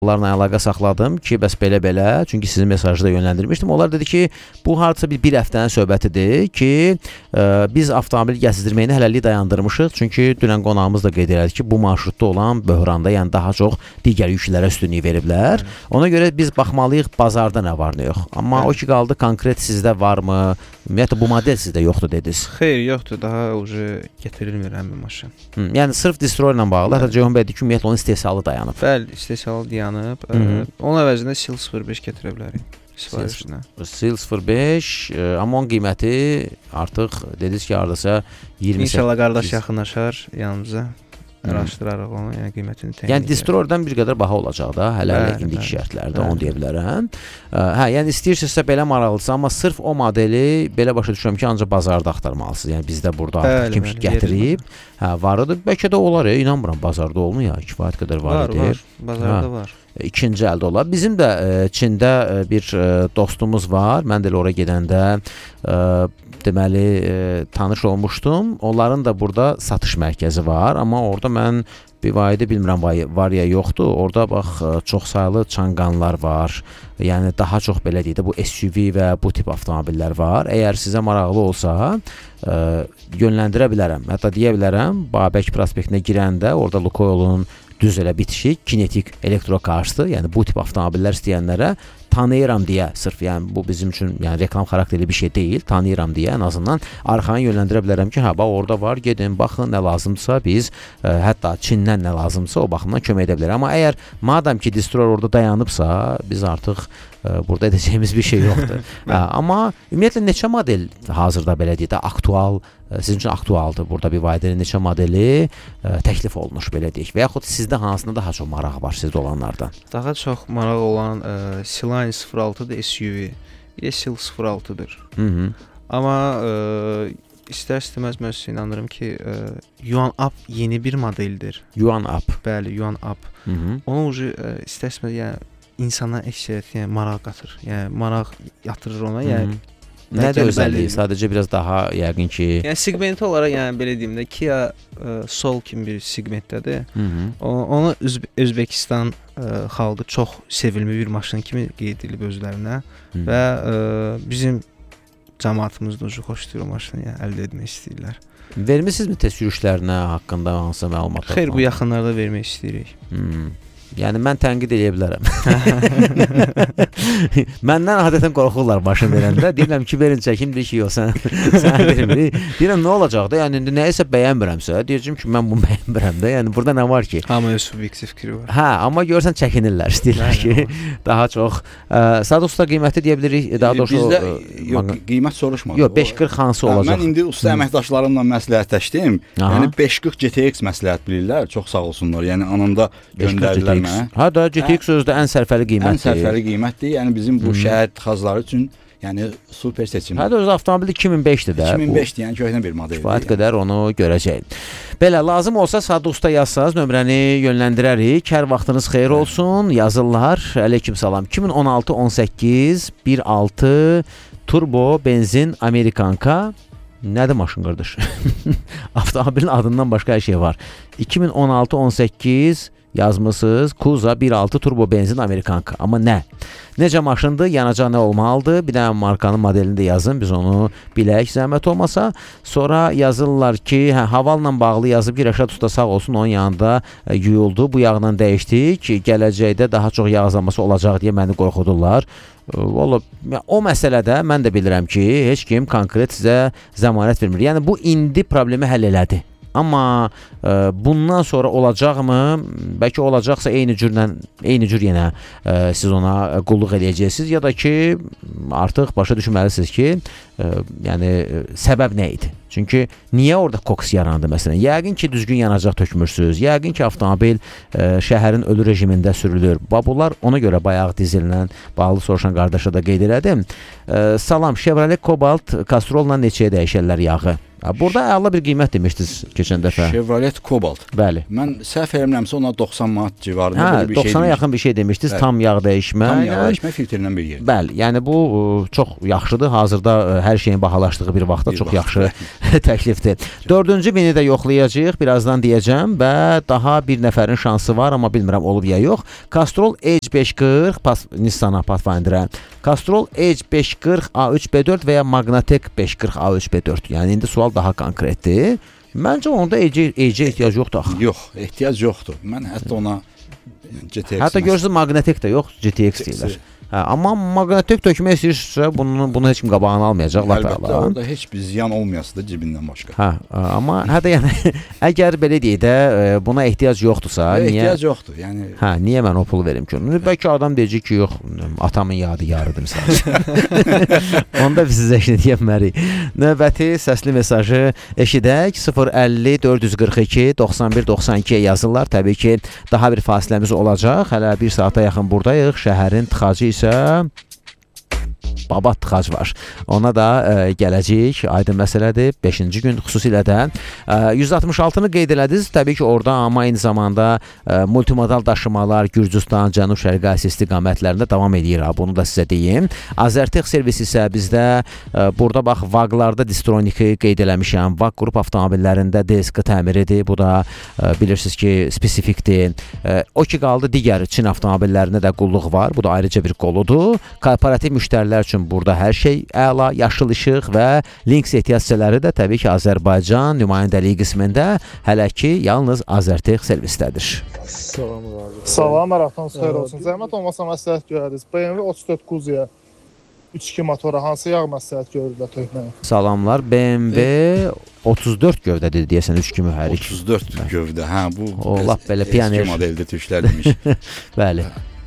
onlarla əlaqə saxladım ki, bəs belə-belə, çünki sizin mesajı da yönləndirmişdim. Onlar dedi ki, bu hardasa bir həftənin söhbətidir ki, biz avtomobil gəzdirməyini hələlik dayandırmışıq. Çünki dünən qonağımız da qeyd elədi ki, bu marşrutda olan böhranda, yəni daha çox digər yüklərə üstünlük veriblər. Ona görə biz baxmalıyıq bazarda nə var, nə yox. Amma o ki qaldı, konkret sizdə varmı? Ümumiyyətlə, bu model sizdə yoxdur dediniz. Xeyr, yoxdur. Daha gətirilmir həmin maşın. Yəni, sırf Destroyer ilə bağlı, hətta Ceyhun bəy deyir ki, ümumiyyətlə, onun istehsalı dayanıb. Bəli, istehsalı dayanıb. Onun əvəzində Sil 05 gətirə bilərik sifarişinə. Sil 05, amma onun qiyməti artıq dediniz ki, hardasa 20. İnşallah qardaş yaxınlaşar yanımıza. Araşdırarıq onu, yəni qiymətini təyin edək. Yəni Destroyerdən bir qədər baha olacaq da, hələ indiki şərtlərdə, onu deyə bilərəm. Yəni istəyirsinizsə belə maraqlısı, amma sırf o modeli belə başa düşürəm ki, ancaq bazarda axtarmalısınız. Yəni bizdə burada artıq kim gətirib, varıdır. Bəlkə də olar, inanmıram bazarda olmuyor, kifayət qədər var edir. Var, bazarda var. İkinci əldə olar. Bizim də Çində bir dostumuz var. Mən də oraya gedəndə deməli tanış olmuşdum. Onların da burada satış mərkəzi var, amma orada mən Bivayədə bilmirəm var ya yoxdur. Orada bax çox saylı Çanqanlar var. Yəni daha çox belə deyək də bu SUV və bu tip avtomobillər var. Əgər sizə maraqlı olsa, yönləndirə bilərəm. Hətta deyə bilərəm, Babək prospektinə girəndə orada Lukoil'un düz elə bitişik kinetik elektrokarsdır. Yəni bu tip avtomobillər istəyənlərə tanıyıram deyə, sırf yəni bu bizim üçün yəni reklam xarakterli bir şey deyil, tanıyıram deyə ən azından arxanı yönləndirə bilərəm ki, bax orada var, gedin, baxın, nə lazımdırsa biz hətta Çindən nə lazımdırsa o baxımdan kömək edə bilərik. Amma əgər madam ki Destroyer orada dayanıbsa, biz artıq burada edəcəyimiz bir şey yoxdur. Amma ümumiyyətlə neçə model hazırda belə deyək də aktual, sizin üçün aktualdır. Burada bir vayədə neçə modeli təklif olunmuş belə deyək. Və yaxud sizdə hansında daha çox maraq var sizdə olanlardan? Daha çox maraq olan Silani 06-dır SUV. Bir də Sil 06-dır. Amma istər-istəməz mən sizə inanırım ki, Yuan Up yeni bir modeldir. Yuan Up. Bəli, Yuan Up. Onu istər-istəməz yəni insana əksəriyyət yəni maraq qatır. Yəni maraq yatırır ona. Yəni nədir özəlliyi? Sadəcə biraz daha yəqin ki, yəni segment olaraq yəni belə deyim də Kia Soul kimi bir segmentdədir. Onu Özbəkistan xalqı çox sevimli bir maşın kimi qeyd edilib özlərinə və bizim cəmaatımız da xoşlayır o maşını yəni əldə etmək istəyirlər. Vermisinizmi test sürüşlərinə haqqında hansısa məlumatlar? Xeyr, bu yaxınlarda vermək istəyirik. Yəni mən tənqid edə bilərəm. Məndən adətən qorxurlar maşın verəndə. Deyirəm ki, verin çəkim, deyir ki, yox, sən vermir. Deyirəm, nə olacaq da? Yəni nəyisə bəyənmirəmsə, deyəcəm ki, mən bunu bəyənmirəm də. Yəni burada nə var ki? Amma subyektiv fikri var. Hə, amma görsən çəkinirlər, istəyirlər ki, daha çox. Sadə usta qiyməti deyə bilirik. Daha doğrusu yox, qiymət soruşmadım. Yox, 540 hansı olacaq? Mən indi usta əməkdaşlarımla məsləhətləşdim. Yəni 540 GTX məsləhət bilirlər. Çox sağ olsunlar. Yəni anında göndərdilər. Hə də GTX sözdə ən sərfəli qiymətdir. Ən sərfəli qiymətdir. Yəni bizim bu şəhər tıxacları üçün yəni super seçim. Hə də öz avtomobil 2005-dir də. 2005-dir, yəni köhnə bir modeldir. Kifayət qədər onu görəcəyik. Belə lazım olsa Sadə usta yazsanız nömrəni yönləndirərik. Hər vaxtınız xeyir olsun. Yazırlar. Aleykümsalam. 2016-18 1.6 turbo benzin Amerikanka. Nədir maşın qardaş? Avtomobilin adından başqa hər şey var. 2016-18 yazmısınız. Kuza 1.6 turbo benzin Amerikanka. Amma nə? Necə maşındır? Yanacaq nə olmalıdır? Bir dənə markanın modelini də yazın. Biz onu bilək, zəhmət olmasa. Sonra yazırlar ki, havalla bağlı yazıb ki, Rəşad usta sağ olsun, onun yanında yuyuldu. Bu yağla dəyişdik. Gələcəkdə daha çox yağ azalması olacaq deyə məni qorxudurlar. Vallahi o məsələdə mən də bilirəm ki, heç kim konkret sizə zəmanət vermir. Yəni bu indi problemi həll elədi. Amma bundan sonra olacaqmı? Bəlkə olacaqsa eyni cür yenə siz ona qulluq edəcəksiniz ya da ki artıq başa düşməlisiniz ki, yəni səbəb nə idi? Çünki niyə orada koks yarandı məsələn? Yəqin ki düzgün yanacaq tökmürsüz. Yəqin ki avtomobil şəhərin ölü rejimində sürülür. Bunlar ona görə bayaq dizellə bağlı soruşan qardaşa da qeyd elədim. Salam, Chevrolet Cobalt Castrolla neçəyə dəyişərlər yağı? Burada əla bir qiymət demişdiniz keçən dəfə. Chevrolet Cobalt. Bəli. Mən səhv eləmirəmsə ona 90 manat civarında belə bir şey. 90-a yaxın bir şey demişdiniz. Tam yağ dəyişmə. Tam yağ dəyişmə filtrlə bir yer. Bəli, yəni bu çox yaxşıdır. Hazırda hər şeyin bahalaşdığı bir vaxtda çox yaxşı təklifdir. 4-cü bini də yoxlayacağıq. Birazdan deyəcəm və daha bir nəfərin şansı var, amma bilmirəm olub ya yox. Castrol Edge 540 Nissan Pathfinder'a. Castrol Edge 540 A3B4 və ya Magnatec 540 A3B4. Yəni indi sual daha konkretdir. Məncə onda Edge ehtiyac yoxdur axı. Yox, ehtiyac yoxdur. Mən hətta ona GTX. Hətta görürsünüz Magnatec də yox, GTX deyirlər. Amma Magnatec tökmək istəyirsə, bunu heç kim qabağını almayacaq. Əlbəttə, orada heç bir ziyan olmayası da cibindən başqa. Amma hətta yəni əgər belə deyək də buna ehtiyac yoxdursa, ehtiyac yoxdur. Yəni niyə mən o pulu verim ki? Bəlkə adam deyəcək ki, yox, atamın yadigarıdır məsələn. Onda biz sizə işini deyə bilmərik. Növbəti səsli mesajı eşidək. 050 442 91 92-yə yazırlar. Təbii ki, daha bir fasiləmiz olacaq. Hələ 1 saata yaxın buradayıq. Şəhərin tıxacı isə Babat tıxac var. Ona da gələcək, aydın məsələdir. 5-ci gün xüsusilə də 166-nı qeyd elədiniz. Təbii ki, orada amma eyni zamanda multimodal daşımalar Gürcüstan, Cənub-Şərqi Asiya istiqamətlərində davam edir. Bunu da sizə deyim. Azertec servisi isə bizdə burada bax VAG-larda Distroniki qeyd eləmişəm. VAG qrup avtomobillərində DSK təmiridir. Bu da bilirsiniz ki, spesifikdir. O ki qaldı digər Çin avtomobillərində də qulluq var. Bu da ayrıca bir qoludur. Korporativ müştərilər üçün burada hər şey əla, yaşıl işıq və Lynx ehtiyac hissələri də təbii ki, Azərbaycan nümayəndəliyi qismində hələ ki, yalnız Azertec servisdədir. Salam, əraxtanız xeyir olsun. Zəhmət olmasa məsləhət görərdiniz. BMW 34 Quziyə 3.2 motora hansı yağ məsləhət görürlər tökməyə? Salamlar, BMW 34 gövdədir deyəsən 3.2 mühərrik. 34 gövdə, bu lap belə pioner modeldə töklər demiş. Bəli.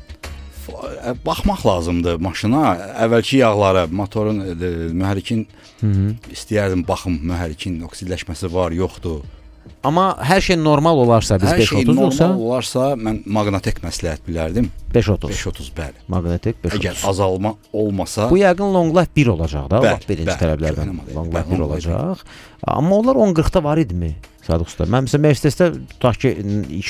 Baxmaq lazımdır maşına, əvvəlki yağlara, motorun, mühərrikin istəyərdim baxım, mühərrikin oksidləşməsi var, yoxdur. Amma hər şey normal olarsa, biz 530 yoxsa? Hər şey normal olarsa, mən Magnatec məsləhət bilərdim. 530. 530, bəli. Magnatec 530. Əgər azalma olmasa... Bu yəqin Long Life 1 olacaq da, birinci tələblərdən. Long Life 1 olacaq. Amma onlar 1040-da var idimi? Sadıq usta. Mən məsələn Mercedes-də tutaq ki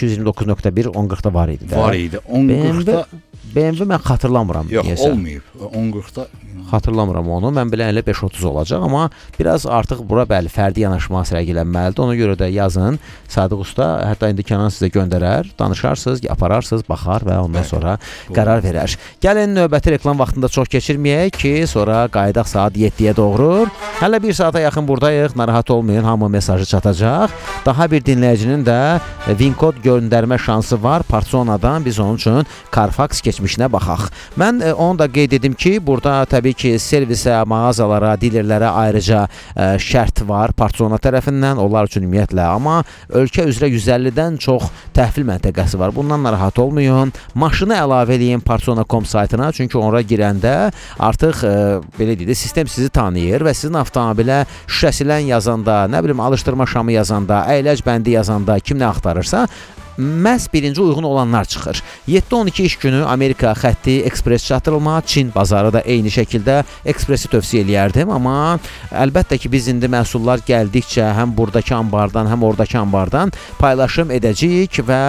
229.1 1040-da var idi. Var idi. 1040-da BMW mən xatırlamıram. Yox, olmayıb. 1040-da xatırlamıram onu. Mən bilən elə 530 olacaq, amma biraz artıq bura bəli fərdi yanaşma sərgilənməlidir. Ona görə də yazın. Sadıq usta hətta indi Kənan sizə göndərər, danışarsınız, apararsınız, baxar və ondan sonra qərar verər. Gəlin növbəti reklam vaxtında çox keçirməyək ki, sonra qayıdaq saat 7-yə doğru. Hələ 1 saata yaxın buradayıq. Narahat olmayın, hamı mesajı çatacaq. Daha bir dinləyicinin də VIN-kod göndərmə şansı var Parsonadan. Biz onun üçün Carfax keçmişinə baxaq. Mən onu da qeyd edim ki, burada təbii ki, servisə, mağazalara, dilerlərə ayrıca şərt var Parsona tərəfindən, onlar üçün ümumiyyətlə. Amma ölkə üzrə 150-dən çox təhvil məntəqəsi var. Bundan narahat olmayın. Maşını əlavə edin Parsona.com saytına, çünki ora girəndə artıq belə deyək də sistem sizi tanıyır və sizin avtomobilə şüşəsilən yazanda, nə bilim alışdırma şamı yazanda, əyləc bəndi yazanda kim nə axtarırsa məhz birinci uyğun olanlar çıxır. 7-12 iş günü Amerika xətti ekspres çatdırılma, Çin bazarı da eyni şəkildə ekspresi tövsiyə eləyərdim, amma əlbəttə ki, biz indi məhsullar gəldikcə həm buradakı anbardan, həm oradakı anbardan paylaşım edəcəyik və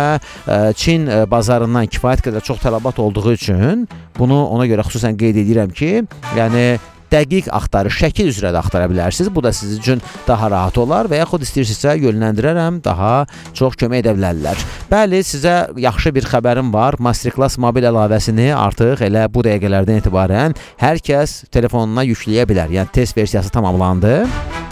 Çin bazarından kifayət qədər çox tələbat olduğu üçün bunu ona görə xüsusən qeyd edirəm ki, yəni dəqiq axtarış, şəkil üzrə də axtara bilərsiniz. Bu da sizin üçün daha rahat olar və yaxud istəyirsinizsə yönləndirərəm, daha çox kömək edə bilərlər. Bəli, sizə yaxşı bir xəbərim var. Masterclass mobil əlavəsini artıq elə bu dəqiqələrdən etibarən hər kəs telefonuna yükləyə bilər. Yəni test versiyası tamamlandı.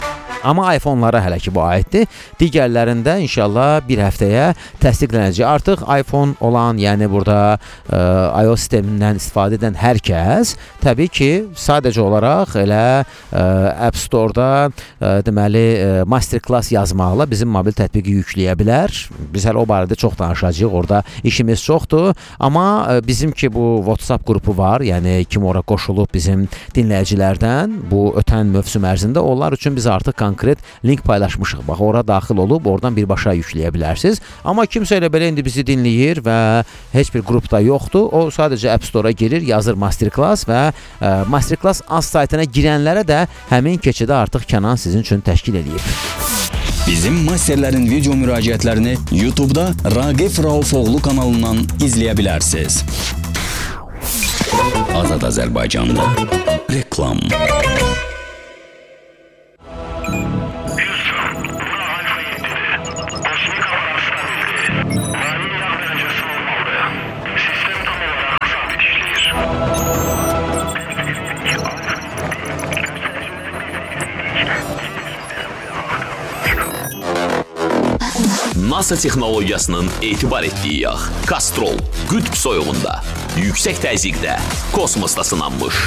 Amma iPhone-lara hələ ki bu aiddir. Digərlərində inşallah bir həftəyə təsdiqlənəcək. Artıq iPhone olan, yəni burada iOS sistemindən istifadə edən hər kəs təbii ki, sadəcə olaraq elə App Store-da deməli Masterclass yazmaqla bizim mobil tətbiqi yükləyə bilər. Biz hələ o barədə çox danışacağıq. Orada işimiz çoxdur. Amma bizim ki bu WhatsApp qrupu var. Yəni kim ora qoşulub bizim dinləyicilərdən bu ötən mövsüm ərzində onlar üçün biz artıq konkret link paylaşmışıq. Bax, ora daxil olub, oradan birbaşa yükləyə bilərsiniz. Amma kimsə elə belə indi bizi dinləyir və heç bir qrupda yoxdur. O sadəcə App Store-a girir, yazır Masterclass və Masterclass az saytına girənlərə də həmin keçidi artıq Kənan sizin üçün təşkil edib. Bizim masterlərin video müraciətlərini YouTube-da Raqif Raufoğlu kanalından izləyə bilərsiniz. Azad Azərbaycanda reklam. NASA texnologiyasının etibar etdiyi yağ, Kastrol, qütb soyuğunda, yüksək təzyiqdə, kosmosda sınanmış.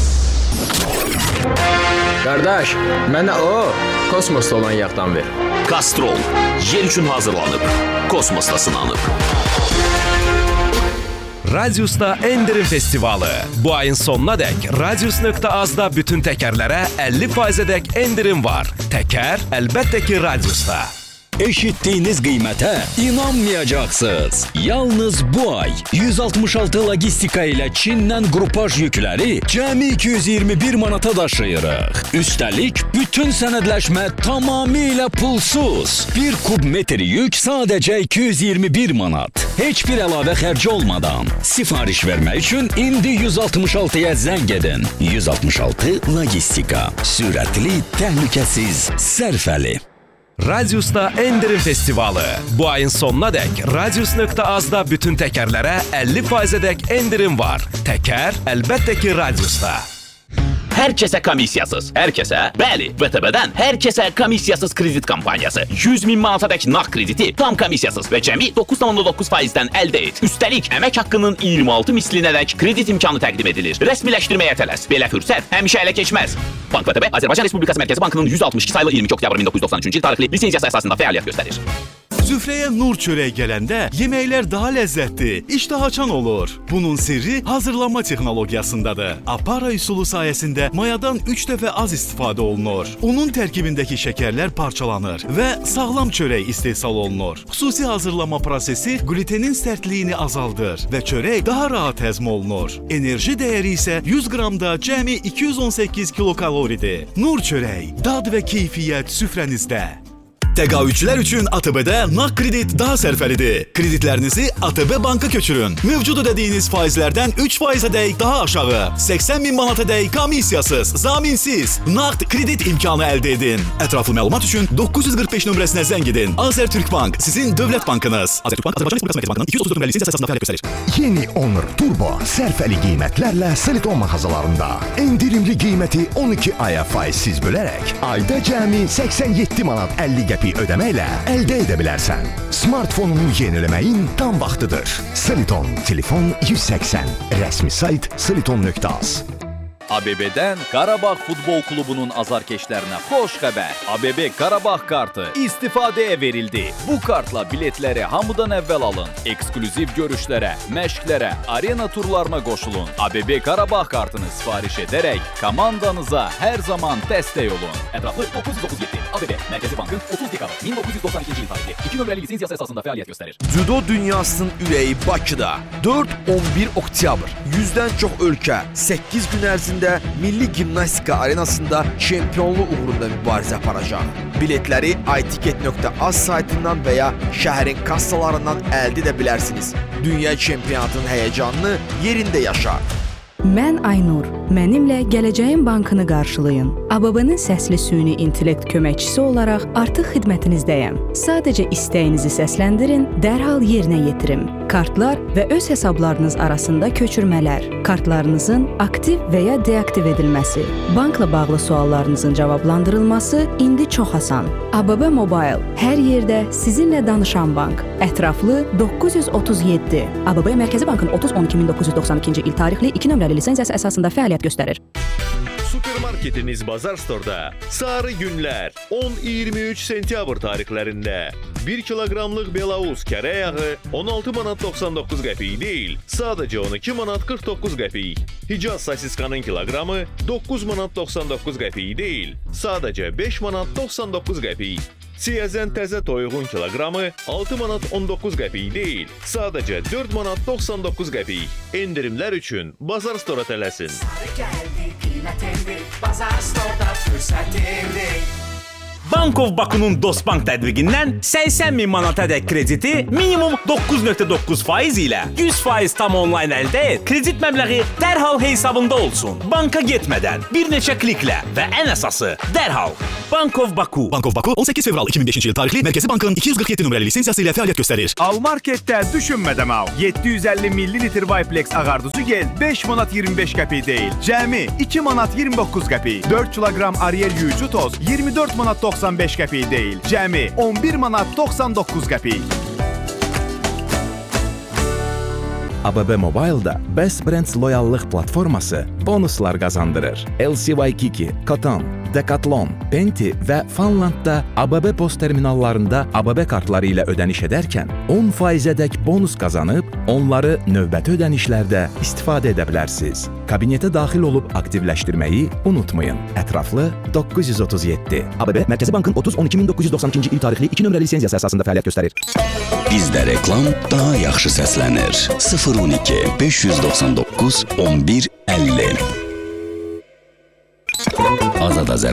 Qardaş, mənə kosmosda olan yağdan ver. Kastrol, yer üçün hazırlanıb, kosmosda sınanıb. Radius'ta Endirim Festivalı. Bu ayın sonuna dək Radius.az-da bütün təkərlərə 50%-dək endirim var. Təkər əlbəttə ki Radius'ta. Eşitdiyiniz qiymətə inanmayacaqsınız. Yalnız bu ay 166 logistika ilə Çindən qrupaj yükləri cəmi 221 manata daşıyırıq. Üstəlik, bütün sənədləşmə tamamilə pulsuz. 1 kub metri yük sadəcə 221 manat. Heç bir əlavə xərci olmadan. Sifariş vermək üçün indi 166-ya zəng edin. 166 logistika. Sürətli, təhlükəsiz, sərfəli. Radius'ta Endirim Festivalı. Bu ayın sonuna dək Radius.az-da bütün təkərlərə 50%-dək endirim var. Təkər əlbəttə ki Radius'ta. Hər kəsə komissiyasız, hər kəsə, bəli, VTB-dən hər kəsə komissiyasız kredit kampaniyası. 100.000 manatadək nağd krediti tam komissiyasız və cəmi 9,9%-dən əldə et. Üstəlik, əmək haqqının 26 mislinədək kredit imkanı təqdim edilir. Rəsmiləşdirməyə tələs. Belə fürsət həmişə ələ keçməz. Bank VTB, Azərbaycan Respublikası Mərkəzi Bankının 162 saylı 22 oktyabr 1993-cü il tarixli lisenziyası əsasında fəaliyyət göstərir. Süfrəyə nur çörək gələndə yeməklər daha ləzzətli, iştah açan olur. Bunun sirri hazırlanma texnologiyasındadır. Apara üsulu sayəsində mayadan 3 dəfə az istifadə olunur. Unun tərkibindəki şəkərlər parçalanır və sağlam çörək istehsal olunur. Xüsusi hazırlanma prosesi glutenin sərtliyini azaldır və çörək daha rahat həzm olunur. Enerji dəyəri isə 100 qramda cəmi 218 kilokaloridir. Nur çörək, dad və keyfiyyət süfrənizdə. Təqaüdçülər üçün ATB-də nağd kredit daha sərfəlidir. Kreditlərinizi ATB banka köçürün. Mövcud ödədiyiniz faizlərdən 3%-dək daha aşağı. 80.000 manatadək komissiyasız, zaminsiz nağd kredit imkanı əldə edin. Ətraflı məlumat üçün 945 nömrəsinə zəng edin. Azərtürkbank sizin dövlət bankınız. Azərtürkbank Azərbaycan Respublikası Mərkəzi Bankının 234 nömrəli lisenziyası əsasında fəaliyyət göstərir. Yeni Honor Turbo sərfəli qiymətlərlə Seliton mağazalarında. Endirimli qiyməti 12 aya faizsiz bölərək ayda cəmi 87 manat 50 qəpik ödəməklə əldə edə bilərsən. Smartfonunu yeniləməyin tam vaxtıdır. Seliton, telefon 180. Rəsmi sayt seliton.az. ABB-dən Qarabağ Futbol Klubunun azarkeşlərinə xoş xəbər. ABB Qarabağ kartı istifadəyə verildi. Bu kartla biletləri hamıdan əvvəl alın. Ekskluziv görüşlərə, məşqlərə, arena turlarına qoşulun. ABB Qarabağ kartını sifariş edərək komandanıza hər zaman dəstək olun. Ətraflı 937 ABB Mərkəzi Bankı 30 dekabr 1992-ci il tarixli 2 nömrəli lisenziyası əsasında fəaliyyət göstərir. Cüdo dünyasının ürəyi Bakıda 4-11 oktyabr 100-dən çox ölkə 8 gün ərzində Milli Gimnastika Arenasında çempionluq uğrunda mübarizə aparacaq. Biletləri itiket.az saytından və ya şəhərin kassalarından əldə edə bilərsiniz. Dünya çempionatının həyəcanını yerində yaşa. Mən Aynur. Mənimlə Gələcəyin Bankını qarşılayın. ABB-nin səsli süni intellekt köməkçisi olaraq artıq xidmətinizdəyəm. Sadəcə istəyinizi səsləndirin, dərhal yerinə yetirim. Kartlar və öz hesablarınız arasında köçürmələr, kartlarınızın aktiv və ya deaktiv edilməsi, bankla bağlı suallarınızın cavablandırılması indi çox asan. ABB Mobile, hər yerdə sizinlə danışan bank. Ətraflı 937. ABB Mərkəzi Bankın 30-12-1992-ci il tarixli 2 nömrəli lisenziyası əsasında fəaliyyət göstərir. Supermarket marketiniz Bazar Store'da sarı günlər 10-23 sentyabr tarixlərində 1 kiloqramlıq Belarus kərə yağı 16 manat 99 qəpik deyil, sadəcə 12 manat 49 qəpik. Hicaz sosiskanın kiloqramı 9 manat 99 qəpik deyil, sadəcə 5 manat 99 qəpik. Siyəzən təzə toyuğun kiloqramı 6 manat 19 qəpik deyil, sadəcə 4 manat 99 qəpik. Endirimlər üçün Bazar Store'a tələsin. Bankov Baku'nun Dostbank tədbiqindən 80.000 manatadək krediti minimum 9.9% ilə 100% tam onlayn əldə et. Kredit məbləği dərhal hesabında olsun. Banka getmədən, bir neçə kliklə və ən əsası dərhal. Bankov Baku. Bankov Baku 18 fevral 2005-ci il tarixli Mərkəzi Bankın 247 nömrəli lisensiyası ilə fəaliyyət göstərir. Al marketdə düşünmədən al. 750 millilitr Viplex ağarduzu gel 5 manat 25 qəpik deyil. Cəmi 2 manat 29 qəpik. 4 kiloqram Ariel yuyucu toz 24 manat 95 qəpik deyil. Cəmi 11 manat 99 qəpik. ABB Mobile'da Best Brands loyallıq platforması bonuslar qazandırır. LCY Kiki, Cotton, Decathlon, Penti və Funlandda ABB post terminallarında ABB kartları ilə ödəniş edərkən 10%-ədək bonus qazanıb, onları növbəti ödənişlərdə istifadə edə bilərsiniz. Kabinetə daxil olub aktivləşdirməyi unutmayın. Ətraflı 937. ABB Mərkəzi Bankın 30-12-1992-ci il tarixli 2 nömrəli lisenziyası əsasında fəaliyyət göstərir. Bizdə reklam daha yaxşı səslənir. 012 599 11 50. Azad Azərbaycan